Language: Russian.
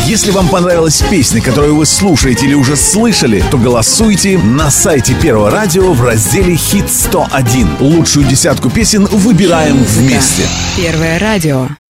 Если вам понравилась песня, которую вы слушаете или уже слышали, то голосуйте на сайте Первого радио в разделе «Хит 101». Лучшую десятку песен выбираем вместе. Первое радио.